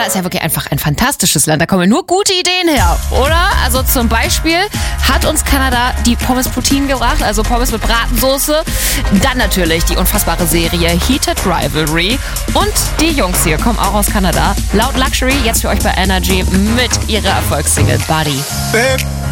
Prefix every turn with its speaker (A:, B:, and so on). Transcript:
A: Kanada ist ja wirklich einfach ein fantastisches Land. Da kommen nur gute Ideen her, oder? Also zum Beispiel hat uns Kanada die Pommes Poutine gebracht, also Pommes mit Bratensoße. Dann natürlich die unfassbare Serie Heated Rivalry. Und die Jungs hier kommen auch aus Kanada. Loud Luxury, jetzt für euch bei Energy mit ihrer Erfolgssingle Buddy.
B: Babe.